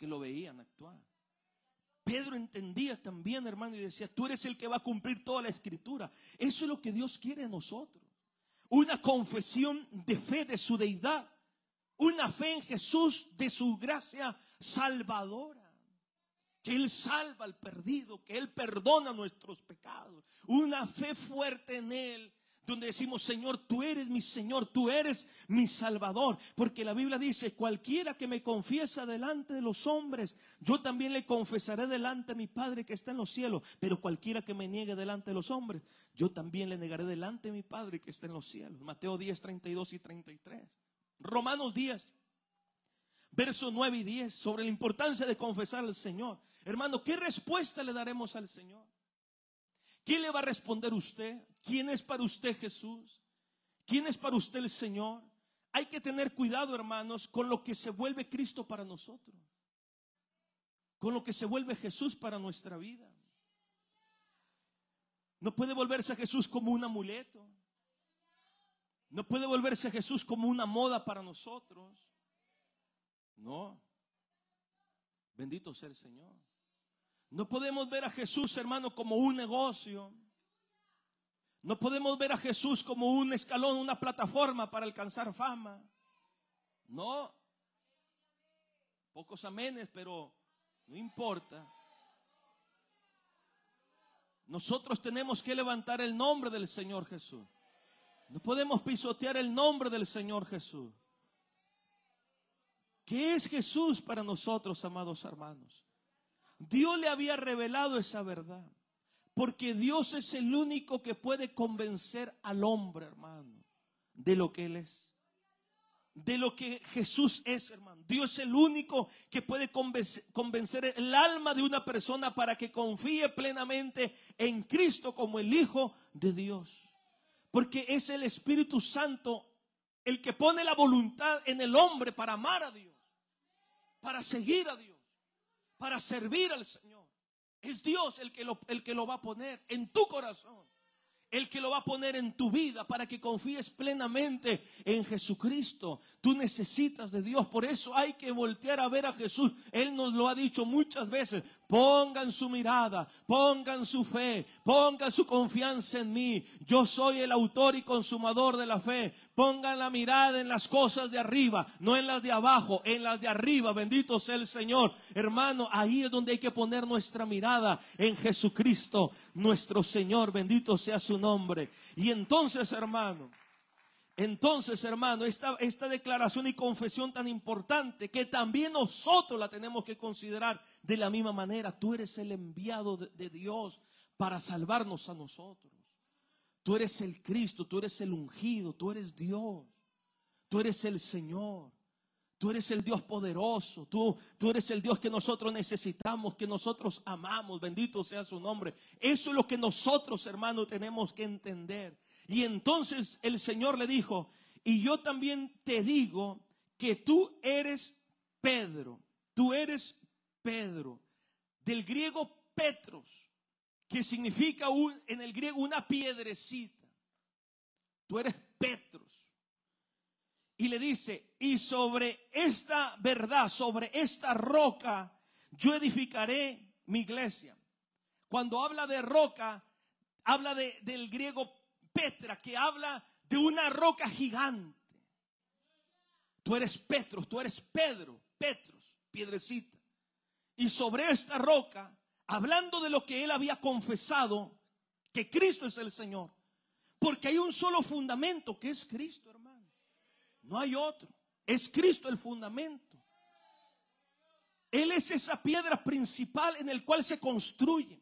porque lo veían actuar. Pedro entendía también, hermano, y decía, tú eres el que va a cumplir toda la escritura. Eso es lo que Dios quiere de nosotros. Una confesión de fe de su deidad. Una fe en Jesús de su gracia salvadora. Que Él salva al perdido, que Él perdona nuestros pecados. Una fe fuerte en Él, donde decimos, Señor, tú eres mi Señor, tú eres mi Salvador. Porque la Biblia dice, cualquiera que me confiesa delante de los hombres, yo también le confesaré delante de mi Padre que está en los cielos. Pero cualquiera que me niegue delante de los hombres, yo también le negaré delante de mi Padre que está en los cielos. Mateo 10, 32 y 33. Romanos 10, versos 9 y 10, sobre la importancia de confesar al Señor. Hermano, ¿qué respuesta le daremos al Señor? ¿Qué le va a responder usted? ¿Quién es para usted Jesús? ¿Quién es para usted el Señor? Hay que tener cuidado, hermanos, con lo que se vuelve Cristo para nosotros. Con lo que se vuelve Jesús para nuestra vida. No puede volverse a Jesús como un amuleto. No puede volverse a Jesús como una moda para nosotros. No. Bendito sea el Señor. No podemos ver a Jesús, hermano, como un negocio. No podemos ver a Jesús como un escalón, una plataforma para alcanzar fama. No. Pocos amenes, pero no importa. Nosotros tenemos que levantar el nombre del Señor Jesús. No podemos pisotear el nombre del Señor Jesús. ¿Qué es Jesús para nosotros, amados hermanos? Dios le había revelado esa verdad. Porque Dios es el único que puede convencer al hombre, hermano, de lo que Él es. De lo que Jesús es, hermano. Dios es el único que puede convencer el alma de una persona para que confíe plenamente en Cristo como el Hijo de Dios. Porque es el Espíritu Santo el que pone la voluntad en el hombre para amar a Dios, para seguir a Dios, para servir al Señor. Es Dios el que lo va a poner en tu corazón, el que lo va a poner en tu vida para que confíes plenamente en Jesucristo. Tú necesitas de Dios, por eso hay que voltear a ver a Jesús. Él nos lo ha dicho muchas veces. Pongan su mirada, pongan su fe, pongan su confianza en mí. Yo soy el autor y consumador de la fe. Pongan la mirada en las cosas de arriba, no en las de abajo, en las de arriba. Bendito sea el Señor. Hermano, ahí es donde hay que poner nuestra mirada, en Jesucristo, nuestro Señor. Bendito sea su nombre. Y entonces, hermano, esta declaración y confesión tan importante, que también nosotros la tenemos que considerar de la misma manera. Tú eres el enviado de Dios para salvarnos a nosotros. Tú eres el Cristo, tú eres el ungido, tú eres Dios, tú eres el Señor. Tú eres el Dios poderoso, tú eres el Dios que nosotros necesitamos, que nosotros amamos. Bendito sea su nombre. Eso es lo que nosotros, hermanos, tenemos que entender. Y entonces el Señor le dijo, y yo también te digo que tú eres Pedro. Tú eres Pedro. Del griego Petros, que significa en el griego una piedrecita. Tú eres Petros. Y le dice, y sobre esta verdad, sobre esta roca, yo edificaré mi iglesia. Cuando habla de roca, habla del griego Petra, que habla de una roca gigante. Tú eres Petros, tú eres Pedro, Petros, piedrecita. Y sobre esta roca, hablando de lo que él había confesado, que Cristo es el Señor. Porque hay un solo fundamento, que es Cristo, hermano. No hay otro. Es Cristo el fundamento. Él es esa piedra principal en el cual se construye.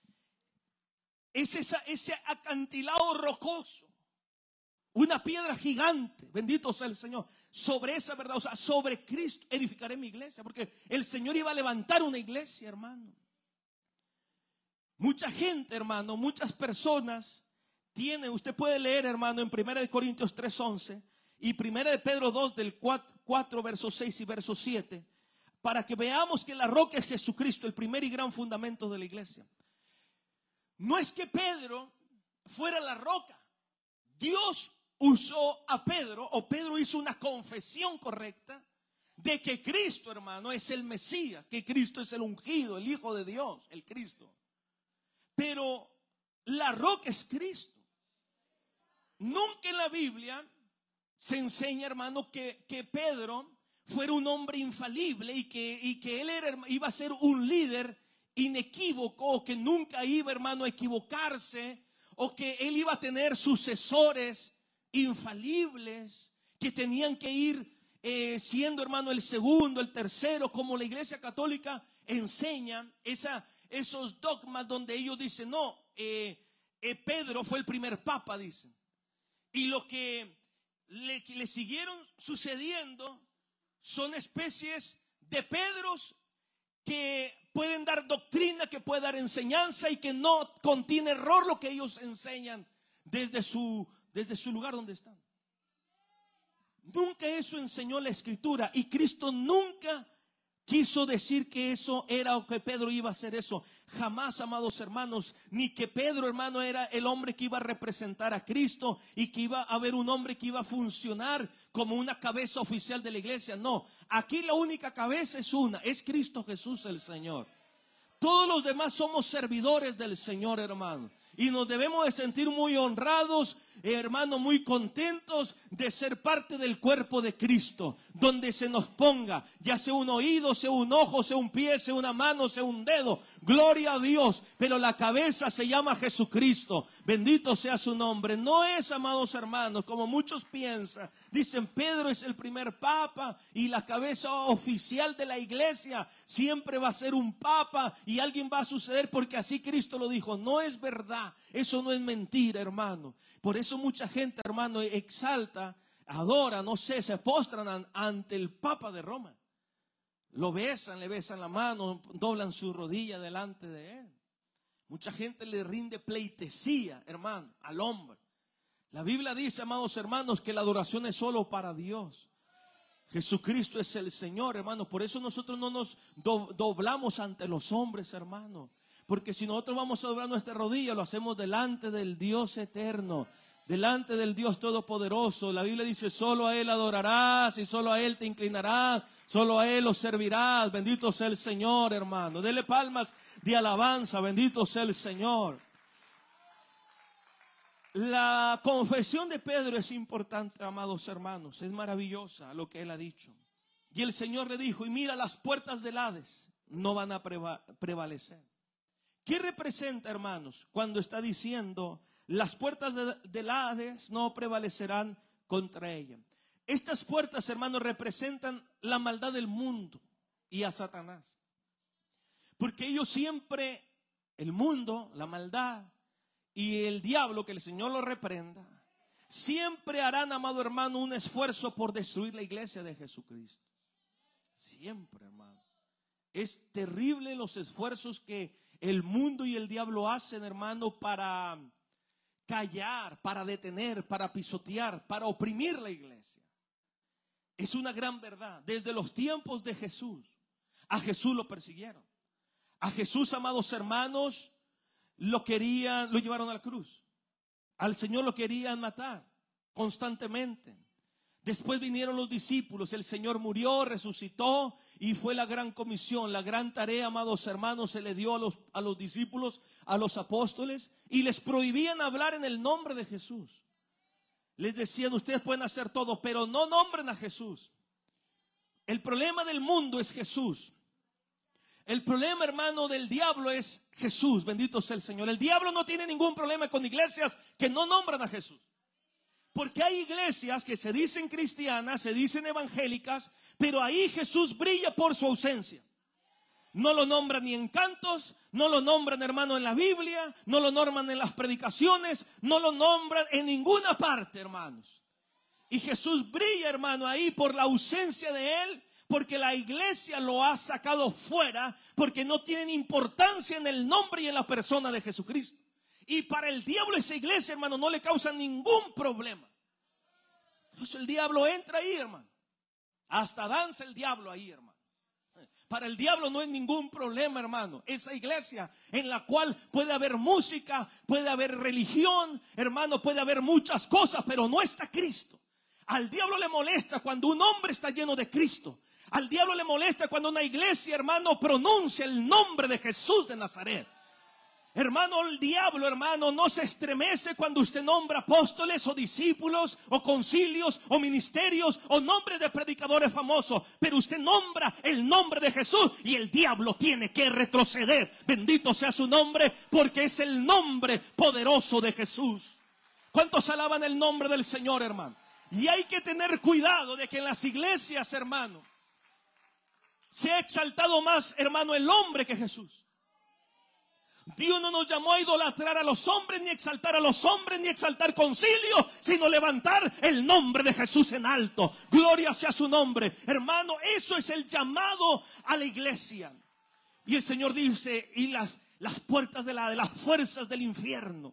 Es ese acantilado rocoso. Una piedra gigante. Bendito sea el Señor. Sobre esa verdad, o sea, sobre Cristo edificaré mi iglesia. Porque el Señor iba a levantar una iglesia, hermano. Mucha gente, hermano, muchas personas tienen, usted puede leer, hermano, en 1 Corintios 3:11 y 1 Pedro 2 del 4 versos 6 y versos 7, para que veamos que la roca es Jesucristo, el primer y gran fundamento de la iglesia. No es que Pedro fuera la roca. Dios usó a Pedro, o Pedro hizo una confesión correcta de que Cristo, hermano, es el Mesías, que Cristo es el ungido, el Hijo de Dios, el Cristo. Pero la roca es Cristo. Nunca en la Biblia se enseña, hermano, que Pedro fuera un hombre infalible y que él iba a ser un líder inequívoco, o que nunca iba, hermano, a equivocarse, o que él iba a tener sucesores infalibles que tenían que ir siendo, hermano, el segundo, el tercero, como la Iglesia Católica enseña esos dogmas donde ellos dicen, no, Pedro fue el primer papa, dicen. Y lo que le siguieron sucediendo son especies de Pedros que pueden dar doctrina, que pueden dar enseñanza y que no contiene error lo que ellos enseñan desde su lugar donde están. Nunca eso enseñó la Escritura, y Cristo nunca quiso decir que eso era, o que Pedro iba a hacer eso. Jamás, amados hermanos, ni que Pedro, hermano, era el hombre que iba a representar a Cristo y que iba a haber un hombre que iba a funcionar como una cabeza oficial de la iglesia. No, aquí la única cabeza es Cristo Jesús el Señor. Todos los demás somos servidores del Señor, hermano. Y nos debemos de sentir muy honrados, hermano, muy contentos de ser parte del cuerpo de Cristo, donde se nos ponga, ya sea un oído, sea un ojo, sea un pie, sea una mano, sea un dedo. Gloria a Dios, pero la cabeza se llama Jesucristo. Bendito sea su nombre. No es, amados hermanos, como muchos piensan. Dicen, Pedro es el primer papa y la cabeza oficial de la iglesia siempre va a ser un papa y alguien va a suceder porque así Cristo lo dijo. No es verdad. Eso no es mentira, hermano. Por eso mucha gente, hermano, exalta, adora, no sé, se postran ante el Papa de Roma. Lo besan, le besan la mano, doblan su rodilla delante de él. Mucha gente le rinde pleitesía, hermano, al hombre. La Biblia dice, amados hermanos, que la adoración es solo para Dios. Jesucristo es el Señor, hermano. Por eso nosotros no nos doblamos ante los hombres, hermano. Porque si nosotros vamos a doblar nuestra rodilla, lo hacemos delante del Dios eterno, delante del Dios todopoderoso. La Biblia dice, solo a Él adorarás y solo a Él te inclinarás, solo a Él lo servirás. Bendito sea el Señor, hermano. Dele palmas de alabanza, bendito sea el Señor. La confesión de Pedro es importante, amados hermanos. Es maravillosa lo que él ha dicho. Y el Señor le dijo, y mira, las puertas del Hades no van a prevalecer. ¿Qué representa, hermanos, cuando está diciendo las puertas del Hades no prevalecerán contra ella? Estas puertas, hermanos, representan la maldad del mundo y a Satanás. Porque ellos siempre, el mundo, la maldad y el diablo, que el Señor lo reprenda, siempre harán, amado hermano, un esfuerzo por destruir la iglesia de Jesucristo. Siempre, hermano. Es terrible los esfuerzos que el mundo y el diablo hacen, hermano, para callar, para detener, para pisotear, para oprimir la iglesia. Es una gran verdad. Desde los tiempos de Jesús, a Jesús lo persiguieron. A Jesús, amados hermanos, lo llevaron a la cruz. Al Señor lo querían matar constantemente. Después vinieron los discípulos, el Señor murió, resucitó y fue la gran comisión, la gran tarea, amados hermanos, se le dio a los discípulos, a los apóstoles, y les prohibían hablar en el nombre de Jesús. Les decían, ustedes pueden hacer todo, pero no nombren a Jesús. El problema del mundo es Jesús. El problema, hermano, del diablo es Jesús, bendito sea el Señor. El diablo no tiene ningún problema con iglesias que no nombran a Jesús. Porque hay iglesias que se dicen cristianas, se dicen evangélicas, pero ahí Jesús brilla por su ausencia. No lo nombran ni en cantos, no lo nombran, hermano, en la Biblia, no lo nombran en las predicaciones, no lo nombran en ninguna parte, hermanos. Y Jesús brilla, hermano, ahí por la ausencia de Él, porque la iglesia lo ha sacado fuera, porque no tienen importancia en el nombre y en la persona de Jesucristo. Y para el diablo esa iglesia, hermano, no le causa ningún problema. Entonces el diablo entra ahí, hermano. Hasta danza el diablo ahí, hermano. Para el diablo no hay ningún problema, hermano. Esa iglesia en la cual puede haber música, puede haber religión, hermano, puede haber muchas cosas, pero no está Cristo. Al diablo le molesta cuando un hombre está lleno de Cristo. Al diablo le molesta cuando una iglesia, hermano, pronuncia el nombre de Jesús de Nazaret. Hermano, el diablo, hermano, no se estremece cuando usted nombra apóstoles o discípulos o concilios o ministerios o nombres de predicadores famosos. Pero usted nombra el nombre de Jesús y el diablo tiene que retroceder. Bendito sea su nombre, porque es el nombre poderoso de Jesús. ¿Cuántos alaban el nombre del Señor, hermano? Y hay que tener cuidado de que en las iglesias, hermano, se ha exaltado más, hermano, el hombre que Jesús. Dios no nos llamó a idolatrar a los hombres, ni exaltar a los hombres, ni exaltar concilios, sino levantar el nombre de Jesús en alto. Gloria sea su nombre. Hermano, eso es el llamado a la iglesia. Y el Señor dice, y las puertas de las fuerzas del infierno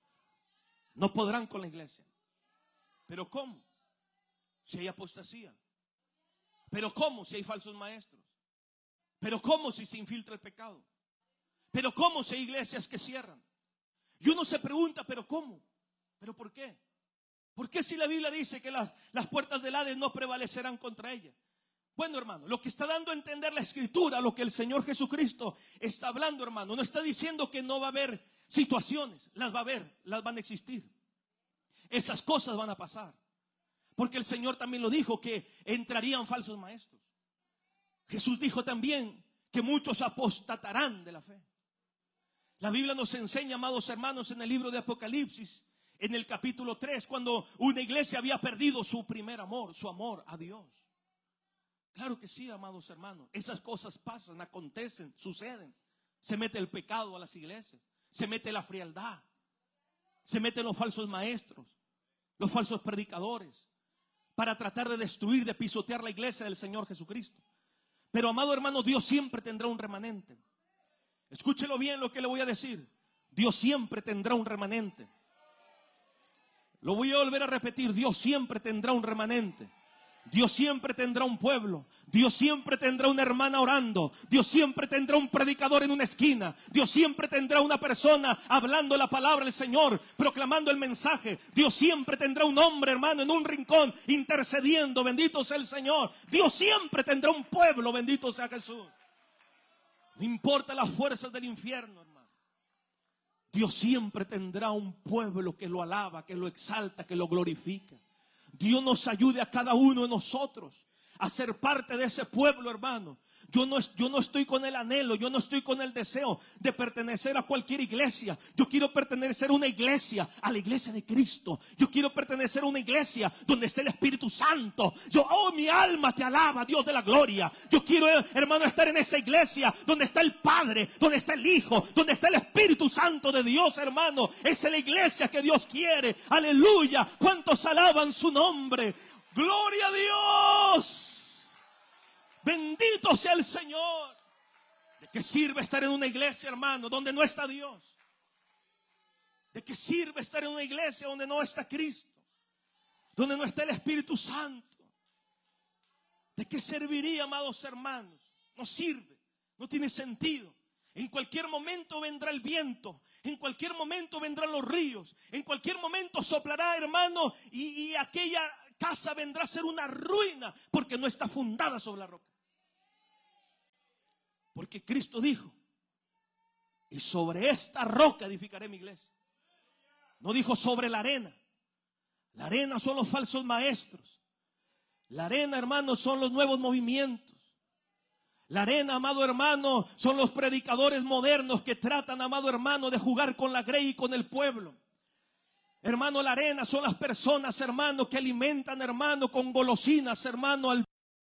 no podrán con la iglesia. ¿Pero cómo? Si hay apostasía. ¿Pero cómo? Si hay falsos maestros. ¿Pero cómo? Si se infiltra el pecado. ¿Pero cómo si hay iglesias que cierran? Y uno se pregunta, ¿pero cómo? ¿Pero por qué? ¿Por qué si la Biblia dice que las puertas del Hades no prevalecerán contra ella? Bueno, hermano, lo que está dando a entender la Escritura, lo que el Señor Jesucristo está hablando, hermano, no está diciendo que no va a haber situaciones. Las va a haber, las van a existir. Esas cosas van a pasar. Porque el Señor también lo dijo, que entrarían falsos maestros. Jesús dijo también que muchos apostatarán de la fe. La Biblia nos enseña, amados hermanos, en el libro de Apocalipsis, en el capítulo 3, cuando una iglesia había perdido su primer amor, su amor a Dios. Claro que sí, amados hermanos, esas cosas pasan, acontecen, suceden. Se mete el pecado a las iglesias, se mete la frialdad, se meten los falsos maestros, los falsos predicadores, para tratar de destruir, de pisotear la iglesia del Señor Jesucristo. Pero, amado hermano, Dios siempre tendrá un remanente. Escúchelo bien lo que le voy a decir. Dios siempre tendrá un remanente. Lo voy a volver a repetir. Dios siempre tendrá un remanente. Dios siempre tendrá un pueblo. Dios siempre tendrá una hermana orando. Dios siempre tendrá un predicador en una esquina. Dios siempre tendrá una persona hablando la palabra del Señor, proclamando el mensaje. Dios siempre tendrá un hombre, hermano, en un rincón intercediendo. Bendito sea el Señor. Dios siempre tendrá un pueblo. Bendito sea Jesús. No importa las fuerzas del infierno, hermano. Dios siempre tendrá un pueblo que lo alaba, que lo exalta, que lo glorifica. Dios nos ayude a cada uno de nosotros a ser parte de ese pueblo, hermano. Yo no estoy con el anhelo, yo no estoy con el deseo de pertenecer a cualquier iglesia. Yo quiero pertenecer a una iglesia, a la iglesia de Cristo. Yo quiero pertenecer a una iglesia donde esté el Espíritu Santo. Mi alma te alaba, Dios de la gloria. Yo quiero, hermano, estar en esa iglesia donde está el Padre, donde está el Hijo, donde está el Espíritu Santo de Dios, hermano. Esa es la iglesia que Dios quiere. Aleluya. ¿Cuántos alaban su nombre? Gloria a Dios. Bendito sea el Señor. ¿De qué sirve estar en una iglesia, hermano, donde no está Dios? ¿De qué sirve estar en una iglesia donde no está Cristo? Donde no está el Espíritu Santo. ¿De qué serviría, amados hermanos? No sirve, no tiene sentido. En cualquier momento vendrá el viento, en cualquier momento vendrán los ríos, en cualquier momento soplará, hermano, y aquella casa vendrá a ser una ruina porque no está fundada sobre la roca. Porque Cristo dijo, y sobre esta roca edificaré mi iglesia. No dijo sobre la arena. La arena son los falsos maestros. La arena, hermano, son los nuevos movimientos. La arena, amado hermano, son los predicadores modernos que tratan, amado hermano, de jugar con la grey y con el pueblo. Hermano, la arena son las personas, hermano, que alimentan, hermano, con golosinas, hermano, al